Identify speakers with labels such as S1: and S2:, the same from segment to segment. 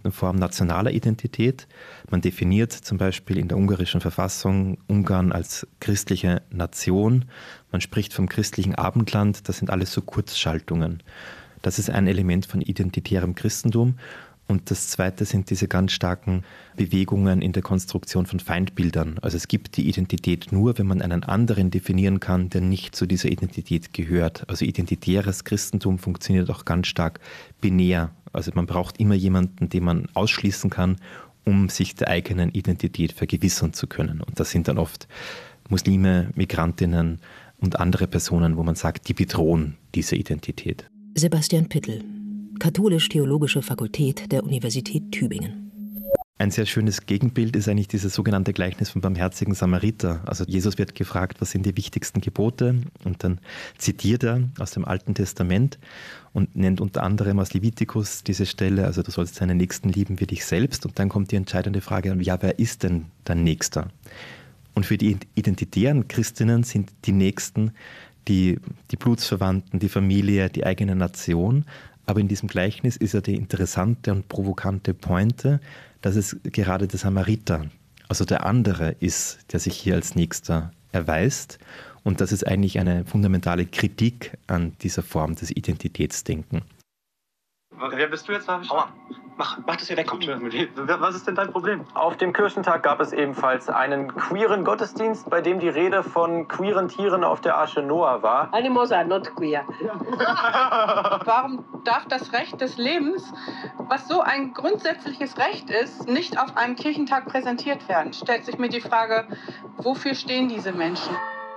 S1: eine Form nationaler Identität. Man definiert zum Beispiel in der ungarischen Verfassung Ungarn als christliche Nation. Man spricht vom christlichen Abendland. Das sind alles so Kurzschaltungen. Das ist ein Element von identitärem Christentum. Und das Zweite sind diese ganz starken Bewegungen in der Konstruktion von Feindbildern. Also es gibt die Identität nur, wenn man einen anderen definieren kann, der nicht zu dieser Identität gehört. Also identitäres Christentum funktioniert auch ganz stark binär. Also man braucht immer jemanden, den man ausschließen kann, um sich der eigenen Identität vergewissern zu können. Und das sind dann oft Muslime, Migrantinnen und andere Personen, wo man sagt, die bedrohen diese Identität.
S2: Sebastian Pittel, Katholisch-Theologische Fakultät der Universität Tübingen.
S1: Ein sehr schönes Gegenbild ist eigentlich dieses sogenannte Gleichnis vom barmherzigen Samariter. Also Jesus wird gefragt, was sind die wichtigsten Gebote? Und dann zitiert er aus dem Alten Testament und nennt unter anderem aus Levitikus diese Stelle, also du sollst deinen Nächsten lieben wie dich selbst. Und dann kommt die entscheidende Frage, ja, wer ist denn dein Nächster? Und für die identitären Christinnen sind die Nächsten die Blutsverwandten, die Familie, die eigene Nation. Aber in diesem Gleichnis ist ja die interessante und provokante Pointe, dass es gerade der Samariter, also der andere ist, der sich hier als Nächster erweist. Und das ist eigentlich eine fundamentale Kritik an dieser Form des Identitätsdenkens.
S3: Wer bist du jetzt? Hau an. Mach, dass ihr wegkommt. Was ist denn dein Problem?
S4: Auf dem Kirchentag gab es ebenfalls einen queeren Gottesdienst, bei dem die Rede von queeren Tieren auf der Arche Noah war.
S5: Animals are not queer. Warum darf das Recht des Lebens, was so ein grundsätzliches Recht ist, nicht auf einem Kirchentag präsentiert werden? Stellt sich mir die Frage, wofür stehen diese Menschen?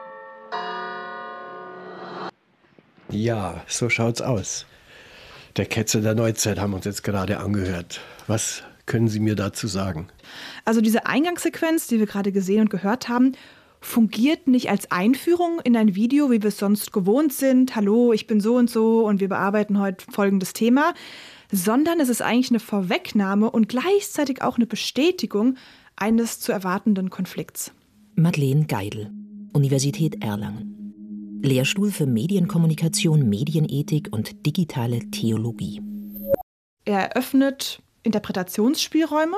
S6: Ja, so schaut's aus. Der Ketzer der Neuzeit haben wir uns jetzt gerade angehört. Was können Sie mir dazu sagen?
S7: Also diese Eingangssequenz, die wir gerade gesehen und gehört haben, fungiert nicht als Einführung in ein Video, wie wir es sonst gewohnt sind. Hallo, ich bin so und wir bearbeiten heute folgendes Thema. Sondern es ist eigentlich eine Vorwegnahme und gleichzeitig auch eine Bestätigung eines zu erwartenden Konflikts.
S2: Madeleine Geidel, Universität Erlangen. Lehrstuhl für Medienkommunikation, Medienethik und digitale Theologie.
S7: Er eröffnet Interpretationsspielräume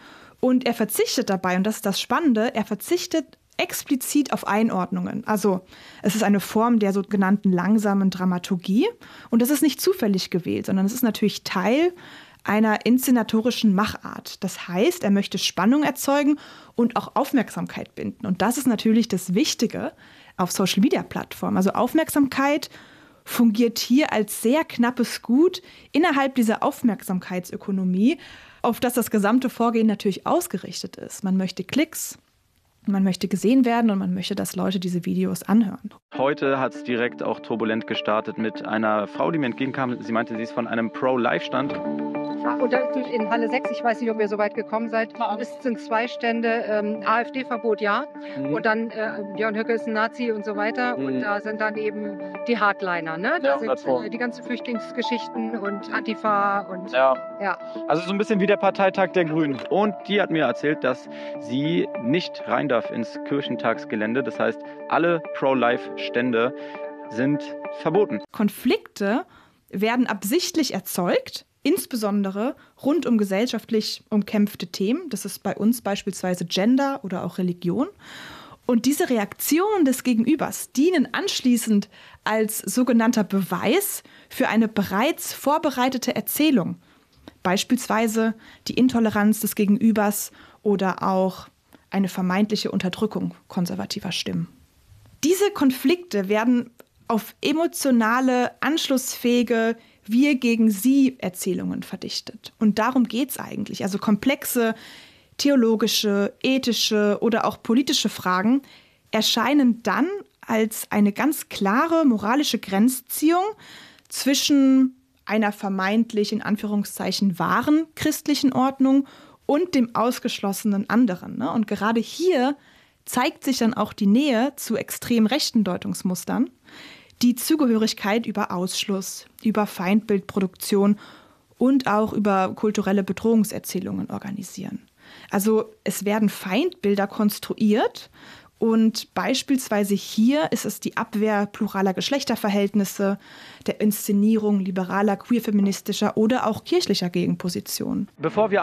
S7: und er verzichtet dabei, und das ist das Spannende, er verzichtet explizit auf Einordnungen. Also es ist eine Form der sogenannten langsamen Dramaturgie und das ist nicht zufällig gewählt, sondern es ist natürlich Teil einer inszenatorischen Machart. Das heißt, er möchte Spannung erzeugen und auch Aufmerksamkeit binden. Und das ist natürlich das Wichtige auf Social-Media-Plattformen. Also Aufmerksamkeit fungiert hier als sehr knappes Gut innerhalb dieser Aufmerksamkeitsökonomie, auf das das gesamte Vorgehen natürlich ausgerichtet ist. Man möchte Klicks, man möchte gesehen werden und man möchte, dass Leute diese Videos anhören.
S4: Heute hat es direkt auch turbulent gestartet mit einer Frau, die mir entgegenkam. Sie meinte, sie ist von einem Pro-Life-Stand.
S8: Und in Halle 6, ich weiß nicht, ob ihr so weit gekommen seid, es sind 2 Stände, AfD-Verbot, ja. Und dann Björn Höcke ist ein Nazi und so weiter. Und da sind dann eben die Hardliner, ne? Da sind die ganzen Flüchtlingsgeschichten und Antifa und ja.
S4: Also so ein bisschen wie der Parteitag der Grünen. Und die hat mir erzählt, dass sie nicht rein darf ins Kirchentagsgelände. Das heißt, alle Pro-Life-Stände sind verboten.
S7: Konflikte werden absichtlich erzeugt, insbesondere rund um gesellschaftlich umkämpfte Themen. Das ist bei uns beispielsweise Gender oder auch Religion. Und diese Reaktionen des Gegenübers dienen anschließend als sogenannter Beweis für eine bereits vorbereitete Erzählung. Beispielsweise die Intoleranz des Gegenübers oder auch eine vermeintliche Unterdrückung konservativer Stimmen. Diese Konflikte werden auf emotionale, anschlussfähige Wir gegen Sie Erzählungen verdichtet. Und darum geht es eigentlich. Also komplexe theologische, ethische oder auch politische Fragen erscheinen dann als eine ganz klare moralische Grenzziehung zwischen einer vermeintlich in Anführungszeichen wahren christlichen Ordnung und dem ausgeschlossenen anderen. Und gerade hier zeigt sich dann auch die Nähe zu extrem rechten Deutungsmustern, die Zugehörigkeit über Ausschluss, über Feindbildproduktion und auch über kulturelle Bedrohungserzählungen organisieren. Also es werden Feindbilder konstruiert und beispielsweise hier ist es die Abwehr pluraler Geschlechterverhältnisse, der Inszenierung liberaler, queer-feministischer oder auch kirchlicher Gegenpositionen.
S4: Bevor wir